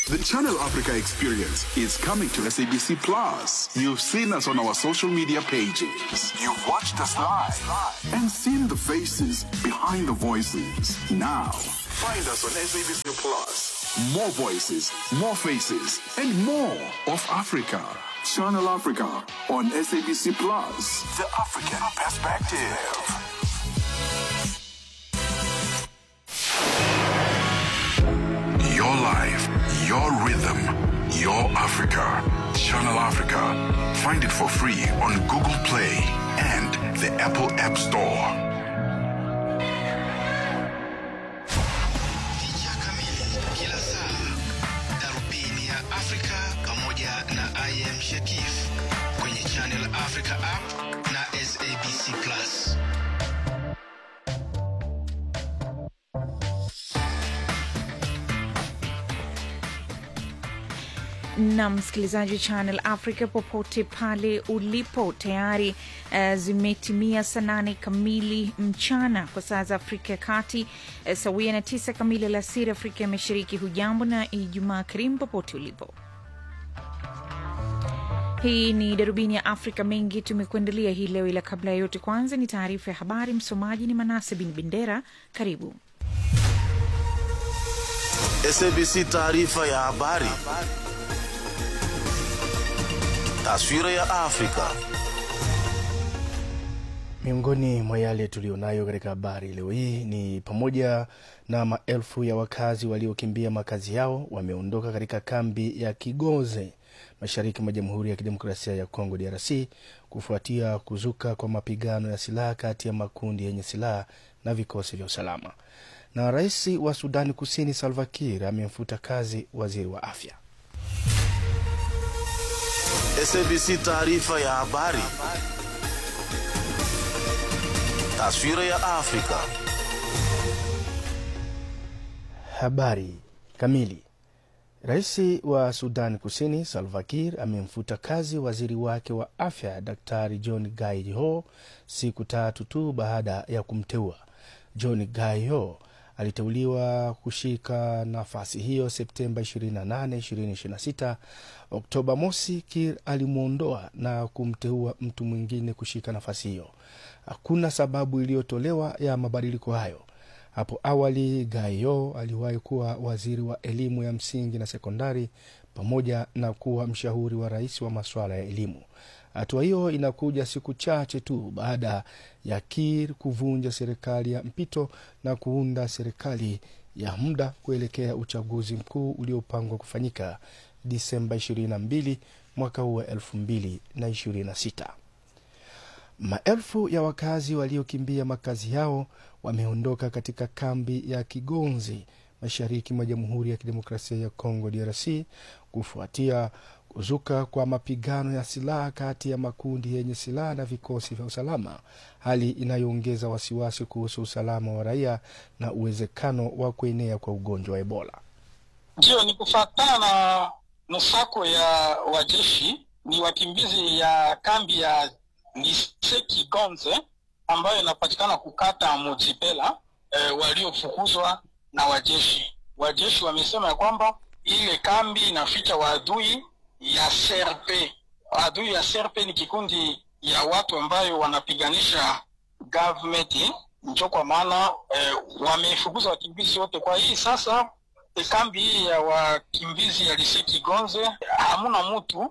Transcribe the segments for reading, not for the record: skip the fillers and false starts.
The Channel Africa experience is coming to SABC Plus. You've seen us on our social media pages. You've watched us live and seen the faces behind the voices. Now, find us on SABC Plus. More voices, more faces, and more of Africa. Channel Africa on SABC Plus. The African perspective. Your life, your rhythm, your Africa. Channel Africa. Find it for free on Google Play and the Apple App Store. Picha kamili kila saa. Darubini ya Afrika pamoja na I am Shakif kwenye Channel Africa app na SABC Plus. Na msikilizaji Channel Africa popote pale ulipo, tayari zimetimia saa 8 kamili mchana kwa saa za Afrika ya Kati, sawia na 9 kamili alasiri Afrika ya Mashariki. Hujambo na Ijumaa karimu popote ulipo. Hii ni Darubini ya Afrika, mengi tumekuandalia hii leo, ila kabla ya yote kwanza ni taarifa ya habari. Msomaji ni Manase bin Bendera. Karibu. SABC taarifa ya habari. Taswira ya Afrika. Miongoni mwa yale tulionayo katika habari leo hii ni pamoja na maelfu ya wakazi waliokimbia makazi yao wameondoka katika kambi ya Kigoze mashariki mwa Jamhuri ya Kidemokrasia ya Kongo DRC kufuatia kuzuka kwa mapigano ya silaha kati ya makundi yenye silaha na vikosi vya usalama. Na Rais wa Sudani Kusini Salva Kiir amemfuta kazi waziri wa afya. SABC taarifa ya habari. Taswira ya Afrika. Habari kamili. Rais wa Sudan Kusini Salva Kiir amemfuta kazi waziri wake wa afya Daktari John Gai-Ho siku 3 tu baada ya kumteua. John Gai-Ho aliteuliwa kushika nafasi hiyo Septemba 28, 2026. Oktoba mosi, Kiir alimuondoa na kumteua mtu mwingine kushika nafasi hiyo. Hakuna sababu iliyotolewa ya mabadiliko hayo. Hapo awali, Gai-Ho aliwahi kuwa waziri wa elimu ya msingi na sekondari pamoja na kuwa mshauri wa rais wa masuala ya elimu. Hatua hiyo inakuja siku chache tu baada ya Kiir kuvunja serikali ya mpito na kuunda serikali ya muda kuelekea uchaguzi mkuu uliopangwa kufanyika Disemba 22 mwaka huu 2026. Maelfu ya wakazi waliokimbia makazi yao wameondoka katika kambi ya Kigonzi mashariki mwa Jamhuri ya Kidemokrasia ya Kongo DRC kufuatia kuzuka kwa mapigano ya silaha kati ya makundi yenye silaha na vikosi vya usalama, hali inayoongeza wasiwasi kuhusu usalama wa raia na uwezekano wa kuenea kwa ugonjwa wa Ebola. Ndio, ni kufuatana na msako ya wajeshi ni wakimbizi ya kambi ya Niseki Gonze ambayo inapatikana kukata Mujibela, waliofukuzwa na wajeshi. Wajeshi wamesema ya kwamba ile kambi inaficha waadui ya CRP. Adui ya CRP ni kikundi ya watu ambayo wanapiganisha government, ndio kwa maana wamefukuza wakimbizi wote. Kwa hii sasa kambi hii ya wakimbizi ya Liseki Gonze hamuna mtu.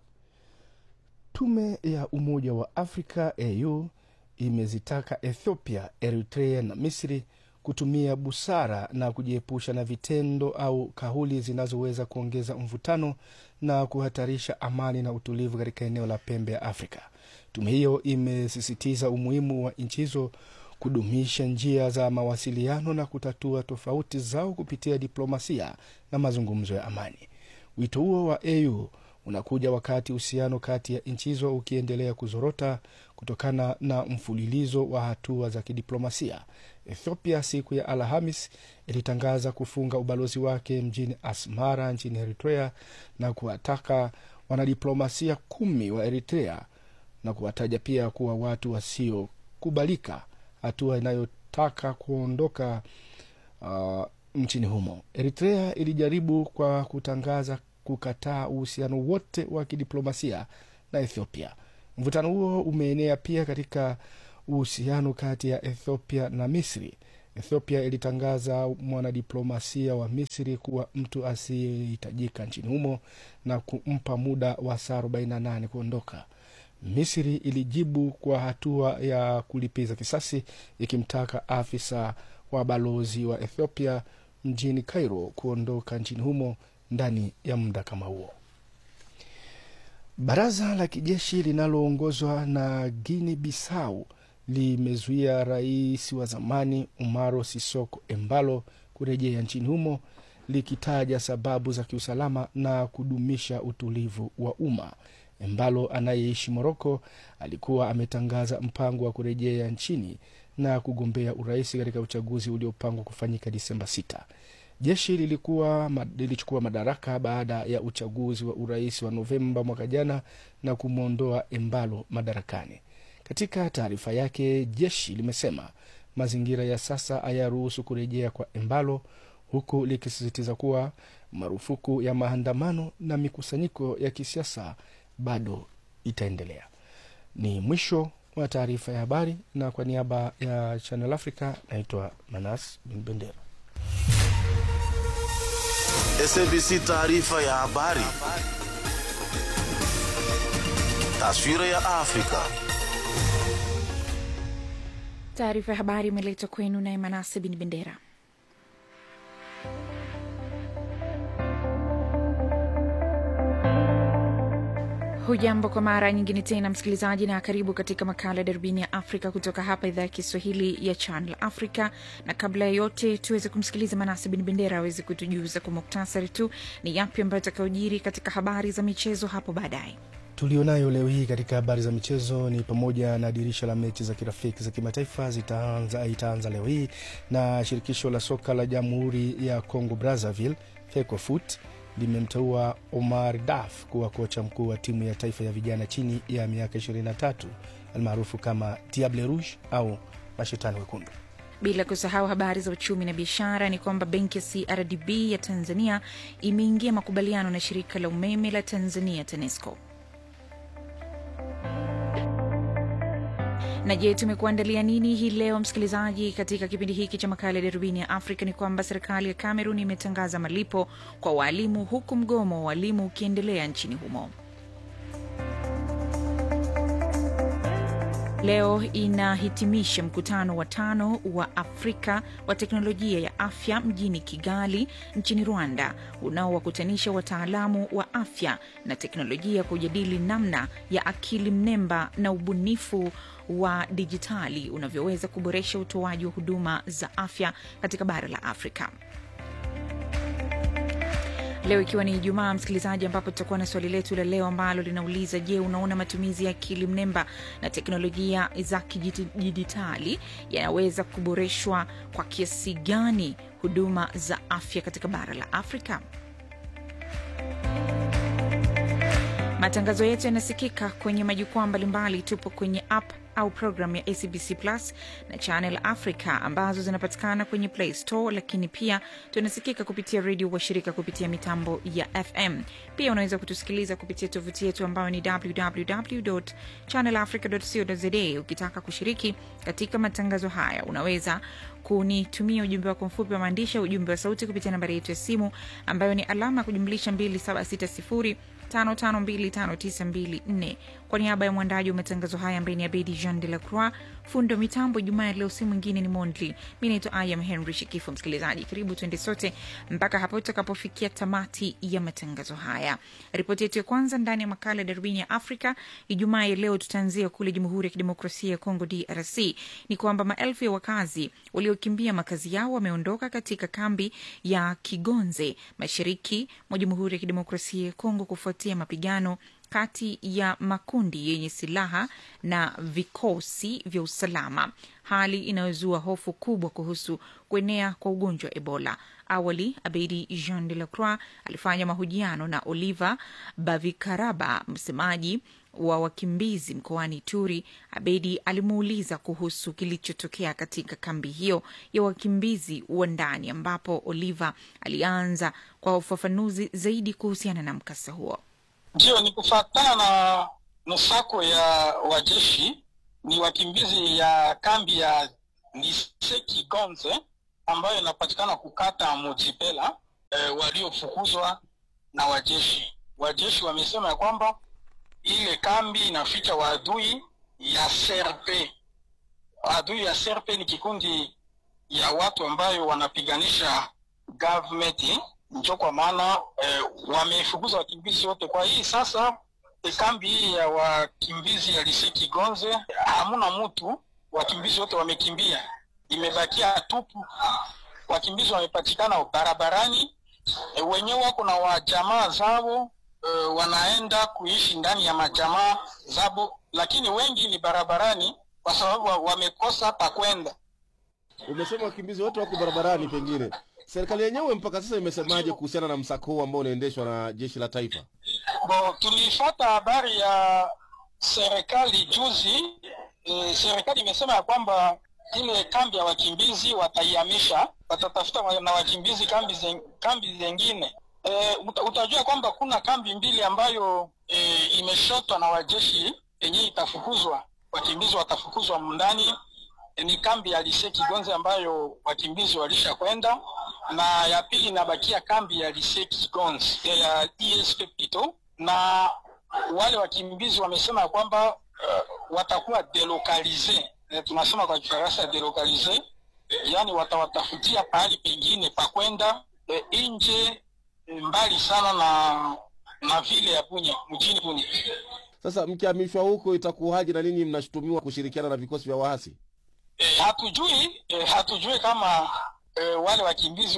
Tume ya Umoja wa Afrika AU imezitaka Ethiopia, Eritrea na Misri kutumia busara na kujiepusha na vitendo au kauli zinazoweza kuongeza mvutano na kuhatarisha amani na utulivu katika eneo la pembe ya Afrika. Tume hiyo imesisitiza umuhimu wa nchi hizo kudumisha njia za mawasiliano na kutatua tofauti zao kupitia diplomasia na mazungumzo ya amani. Wito huo wa AU unakuja wakati uhusiano kati ya nchi hizo ukiendelea kuzorota kutokana na mfululizo wa hatua za kidiplomasia. Ethiopia siku ya Alhamis ilitangaza kufunga ubalozi wake mjini Asmara nchini Eritrea na kuwataka wanadiplomasia 10 wa Eritrea na kuwataja pia kuwa watu wasiokubalika, hatua inayotaka kuondoka nchini humo. Eritrea ilijaribu kwa kutangaza kukataa uhusiano wote wa kidiplomasia na Ethiopia. Mvutano huo umeenea pia katika uhusiano kati ya Ethiopia na Misri. Ethiopia ilitangaza mwanadiplomasia wa Misri kuwa mtu asiyehitajika nchini humo na kumpa muda wa saa 48 kuondoka. Misri ilijibu kwa hatua ya kulipiza kisasi, ikimtaka afisa wa balozi wa Ethiopia mjini Cairo kuondoka nchini humo ndani ya muda kama huo. Baraza la kijeshi linaloongozwa na Guinea Bissau limezuia rais wa zamani Umaro Sissoco Embalo kurejea nchini humo, likitaja sababu za kiusalama na kudumisha utulivu wa umma. Embalo anayeishi Morocco alikuwa ametangaza mpango wa kurejea nchini na kugombea urais katika uchaguzi uliopangwa kufanyika Disemba 6. Jeshi lilichukua madaraka baada ya uchaguzi wa urais wa Novemba mwaka jana na kumwondoa Embalo madarakani. Katika taarifa yake, jeshi limesema mazingira ya sasa hayaruhusu kurejea kwa Embalo, huku likisisitiza kuwa marufuku ya maandamano na mikusanyiko ya kisiasa bado itaendelea. Ni mwisho wa taarifa ya habari, na kwa niaba ya Channel Africa naitwa Manas bin Bendera. SABC taarifa ya habari. Taswira ya Afrika. Taarifa ya habari imeletwa kwenu na Manas bin Bendera. Hujambo kwa mara nyingine tena msikilizaji, na karibu katika makala ya Darubini ya Afrika kutoka hapa idhaa ya Kiswahili ya Channel Africa. Na kabla ya yote tuweze kumsikiliza Manase bin Bendera aweze kutujuza kwa muktasari tu ni yapi ambayo yatakayojiri katika habari za michezo hapo baadaye. Tulionayo leo hii katika habari za michezo ni pamoja na dirisha la mechi za kirafiki za kimataifa itaanza leo hii, na shirikisho la soka la Jamhuri ya Congo Brazzaville FECOFOOT limemteua Omar Daf kuwa kocha mkuu wa timu ya taifa ya vijana chini ya miaka 23 almaarufu kama Diable Rouge au Mashetani Wekundu. Bila kusahau habari za uchumi na biashara ni kwamba benki ya CRDB ya Tanzania imeingia makubaliano na shirika la umeme la Tanzania TANESCO. Na je, tumekuandalia nini hii leo msikilizaji katika kipindi hiki cha makala ya Darubini ya Afrika? Ni kwamba serikali ya Cameroon imetangaza malipo kwa walimu huku mgomo wa walimu ukiendelea nchini humo. Leo inahitimisha mkutano wa 5 wa Afrika wa teknolojia ya afya mjini Kigali nchini Rwanda, unaowakutanisha wataalamu wa afya na teknolojia kujadili namna ya akili mnemba na ubunifu wa dijitali unavyoweza kuboresha utoaji wa huduma za afya katika bara la Afrika. Leo ikiwa ni Ijumaa msikilizaji, ambapo tutakuwa na swali letu la leo ambalo linauliza, je, unaona matumizi ya akili mnemba na teknolojia za kidijitali yanaweza kuboreshwa kwa kiasi gani huduma za afya katika bara la Afrika? Matangazo yetu yanasikika kwenye majukwaa mbalimbali. Tupo kwenye app au program ya SABC Plus na Channel Africa ambazo zinapatikana kwenye Play Store, lakini pia tunasikika kupitia radio washirika kupitia mitambo ya FM. Pia unaweza kutusikiliza kupitia tovuti yetu ambayo ni www.channelafrica.co.za. Ukitaka kushiriki katika matangazo haya unaweza kunitumia ujumbe wako mfupi wa maandishi, ujumbe wa sauti kupitia nambari yetu ya simu ambayo ni alama kujumlisha 2760552594. Kwa niaba ya mwandaji wa matangazo haya ambaye ni Abedi Jean de la Croix, fundo mitambo Jumaa leo si mwingine ni Mondli. Mimi naitwa Ayam Henry Shikifu. Msikilizaji, karibu tuende sote mpaka hapo tutakapofikia tamati ya matangazo haya. Ripoti yetu ya kwanza ndani ya makala ya Darubini ya Afrika Ijumaa leo tutaanzia kule Jamhuri ya Kidemokrasia ya Kongo DRC. Ni kwamba maelfu ya wakazi waliokimbia makazi yao wameondoka katika kambi ya Kigonze mashariki mwa Jamhuri ya Kidemokrasia ya Kongo kufuatia mapigano kati ya makundi yenye silaha na vikosi vya usalama, hali inayozua hofu kubwa kuhusu kuenea kwa ugonjwa wa Ebola. Awali, Abedi Jean de la Croix alifanya mahojiano na Oliver Bavikaraba, msemaji wa wakimbizi mkoani Ituri, Abedi alimuuliza kuhusu kilichotokea katika kambi hiyo ya wakimbizi wa ndani, ambapo Oliver alianza kwa ufafanuzi zaidi kuhusiana na mkasa huo. Ndio, ni kufuatana na msako ya wajeshi, ni wakimbizi ya kambi ya Niseki Gonze ambayo inapatikana kukata Mojipela, waliofukuzwa na wajeshi. Wajeshi wamesema ya kwamba ile kambi inaficha waadui ya CRP. Waadui ya CRP ni kikundi ya watu ambayo wanapiganisha government, ndio kwa maana wamefukuza wakimbizi wote. Kwa hii sasa kambi hii ya wakimbizi ya Niseki Gonze hamuna mtu, wakimbizi wote wamekimbia, imebakia tupu. Wakimbizi wamepatikana barabarani, wenyewe wako na wajamaa zao, wanaenda kuishi ndani ya majamaa zao, lakini wengi ni barabarani kwa sababu wamekosa pa kwenda. Umesema wakimbizi wote wako barabarani, pengine serikali yenyewe mpaka sasa imesemaje kuhusiana na msako huu ambao unaendeshwa na jeshi la taifa? Tulifuata habari ya serikali juzi. Serikali imesema ya kwamba ile kambi ya wakimbizi wataihamisha, watatafuta na wakimbizi kambi zingine. Utajua kwamba kuna kambi mbili ambayo imeshotwa na wajeshi yenyewe itafukuzwa, wakimbizi watafukuzwa ndani. Ni kambi ya Niseki Gonze ambayo wakimbizi walisha kwenda, na ya pili inabakia kambi ya Niseki Gonze ya ESP Pito, na wale wakimbizi wamesema kwamba watakuwa delocalize. Tunasema kwa Kifaransa delocalize, yani watawatafutia pahali pengine pa kwenda nje, mbali sana na vile ya Bunya, mjini Bunya. Sasa mkihamishwa huko itakuwaje, na ninyi mnashutumiwa kushirikiana na vikosi vya waasi? Hatujui kama wale wakimbizi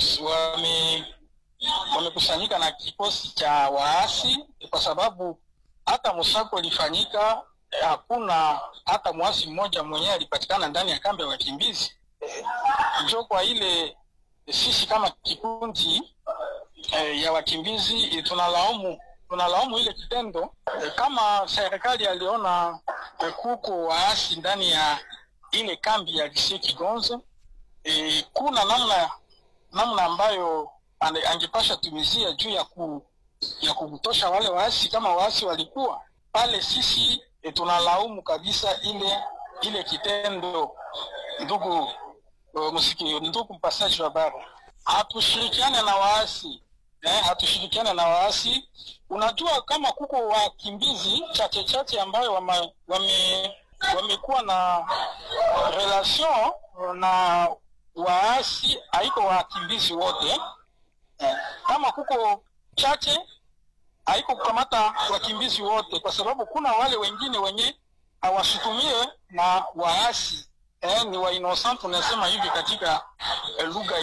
wamekusanyika na kikosi cha waasi, kwa sababu hata msako ulifanyika, hakuna hata mwasi mmoja mwenyewe alipatikana ndani ya kambi ya wakimbizi. Ndio kwa ile sisi kama kikundi ya wakimbizi tunalaumu ile kitendo. Kama serikali aliona kuko waasi ndani ya ile kambi ya Niseki Gonze, kuna namna ambayo angepasha tumizia juu ya kutosha wale waasi. Kama waasi walikuwa pale, sisi tunalaumu kabisa ile kitendo. Ndugu mpasaji wa habari, hatushirikiane na waasi. Unajua kama kuko wakimbizi chache ambayo wamekuwa na relation na waasi, haiko wakimbizi wote. Kama kuko chache haiko kukamata wakimbizi wote, kwa sababu kuna wale wengine wenye hawashutumiwe na waasi, ni wa innocent, tunasema hivi katika lugha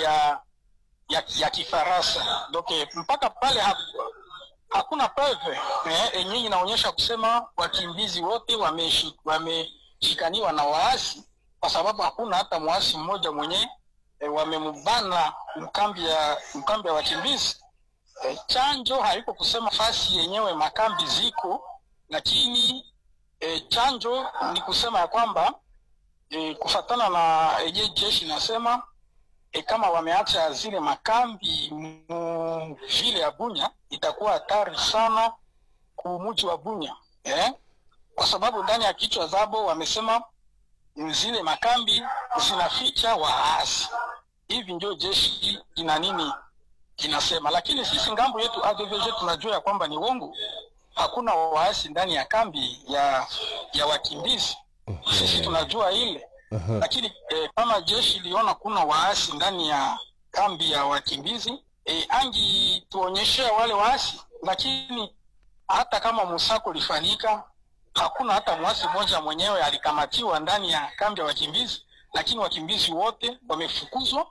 ya Kifaransa. Donc mpaka pale hakuna preuve yenye inaonyesha kusema wakimbizi wote wameshikaniwa na waasi, kwa sababu hakuna hata mwasi mmoja mwenye wamembana mkambi ya wakimbizi. Chanjo haiko kusema fasi yenyewe makambi ziko, lakini chanjo ni kusema ya kwamba kufatana na jeshi nasema kama wameacha zile makambi vile ya Bunya, itakuwa hatari sana kumuji wa Bunya, kwa sababu ndani ya kichwa zabo wamesema zile makambi zinaficha waasi. Hivi ndio jeshi ina nini kinasema, lakini sisi ngambo yetu ADVG tunajua ya kwamba ni uongo. Hakuna waasi ndani ya kambi ya wakimbizi. Sisi tunajua ile. Lakini kama jeshi liona kuna waasi ndani ya kambi ya wakimbizi, angi tuonyeshea wale waasi. Lakini hata kama msako lifanyika, hakuna hata mwasi mmoja mwenyewe alikamatiwa ndani ya kambi ya wakimbizi, lakini wakimbizi wote wamefukuzwa.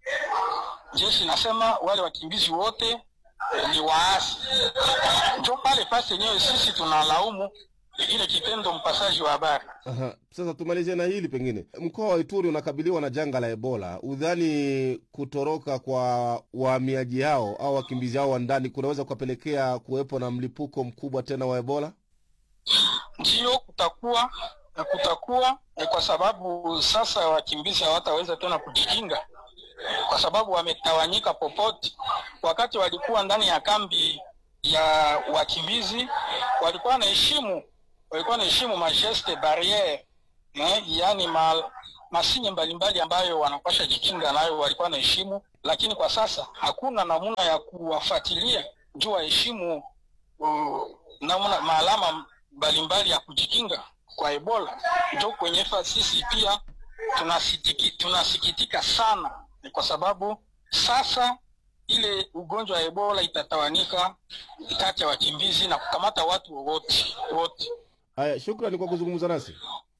Jeshi nasema wale wakimbizi wote ni waasi. Ndio pale pasi yenyewe sisi tunalaumu ile kitendo mpasaji wa habari. Sasa tumalizie na hili pengine. Mkoa wa Ituri unakabiliwa na janga la Ebola. Udhani kutoroka kwa wahamiaji hao au wakimbizi hao wa ndani kunaweza kupelekea kuwepo na mlipuko mkubwa tena wa Ebola? Ndio kutakuwa kwa sababu sasa wakimbizi hawataweza tena kujikinga kwa sababu wametawanyika popote. Wakati walikuwa ndani ya kambi ya wakimbizi walikuwa wanaheshimu majeste barriere, yani masinye mbalimbali ambayo wanapasha jikinga nayo walikuwa wanaheshimu, lakini kwa sasa hakuna namna ya kuwafuatilia juu waheshimu namna maalama mbalimbali ya kujikinga kwa Ebola. Ndio kwenye sisi pia tunasikitika sana kwa sababu sasa ile ugonjwa wa Ebola itatawanika kati ya wakimbizi na kukamata watu wote. Haya, shukrani kwa kuzungumza nasi.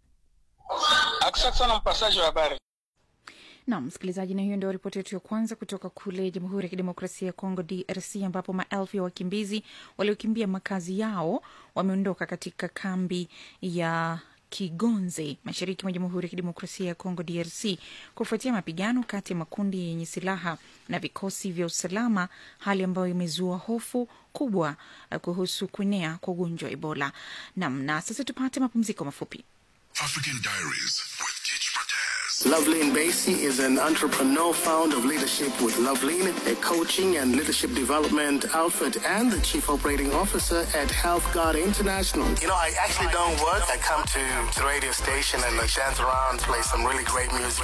Asante sana mpasaji wa habari. Na msikilizaji, na hiyo ndio ripoti yetu ya kwanza kutoka kule Jamhuri ya Kidemokrasia ya Kongo DRC, ambapo maelfu ya wakimbizi waliokimbia makazi yao wameondoka katika kambi ya Kigonze mashariki mwa Jamhuri ya Kidemokrasia ya Kongo DRC kufuatia mapigano kati ya makundi yenye silaha na vikosi vya usalama, hali ambayo imezua hofu kubwa kuhusu kuenea kwa ugonjwa wa Ebola. Na sasa tupate mapumziko mafupi. African Diaries with Teach Protez. Loveline Basie is an entrepreneur, founder of Leadership with Loveline, a coaching and leadership development outfit, and the chief operating officer at Health Guard International. You know, I actually don't work. I come to the radio station and I dance around, play some really great music.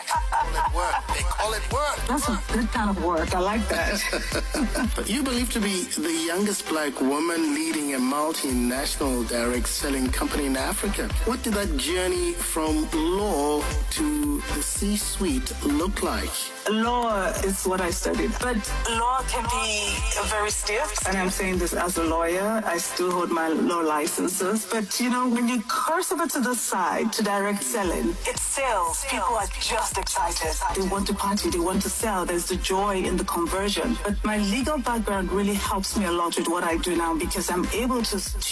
They call it work. That's a good kind of work. I like that. But you believe to be the youngest black woman leading a multinational direct selling company in Africa. What did that journey from law to the C-suite look like? Law is what I studied, but law can be very stiff. And I'm saying this as a lawyer. I still hold my law licenses. But, you know, when you curse over to the side to direct selling, it sells. People are just excited. They want to party. They want to sell. There's the joy in the conversion. But my legal background really helps me a lot with what I do now because I'm able to